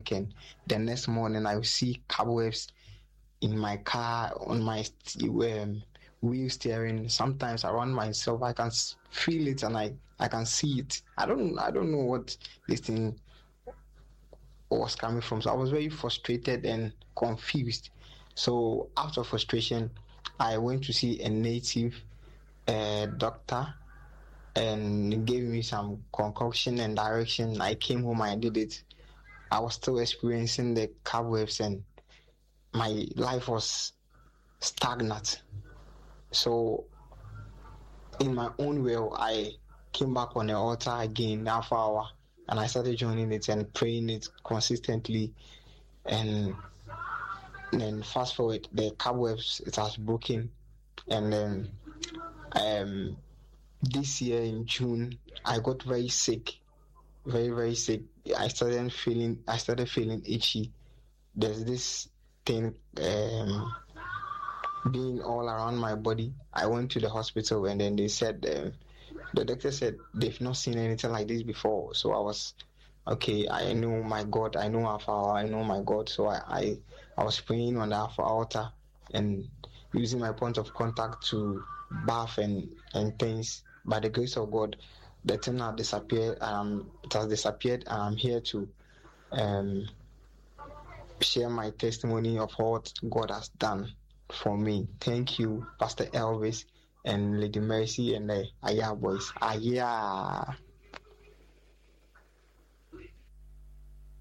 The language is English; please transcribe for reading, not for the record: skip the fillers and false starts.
and the next morning I will see cobwebs in my car, on my wheel steering. Sometimes around myself, I can feel it and I can see it. I don't know what this thing was coming from. So I was very frustrated and confused. So out of frustration, I went to see a native doctor and gave me some concoction and direction. I came home, I did it. I was still experiencing the cobwebs and my life was stagnant. So in my own will, I came back on the altar again half hour and I started joining it and praying it consistently. And then fast forward, the cobwebs, it has broken. And then this year in June, I got very sick, very, very sick. I started feeling itchy. There's this thing being all around my body. I went to the hospital and then they said, the doctor said they've not seen anything like this before. So I was, okay, I know my God, I know Alpha, I know my God. So I was praying on the Alpha altar and using my point of contact to bath and things. By the grace of God, the thing has disappeared. It has disappeared, and I'm here to share my testimony of what God has done for me. Thank you, Pastor Elvis and Lady Mercy and the Aya boys. Aya.